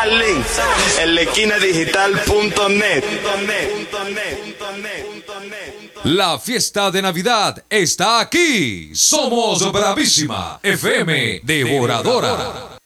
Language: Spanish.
al link en lequinadigital.net. La fiesta de Navidad está aquí. Somos Bravísima FM Devoradora.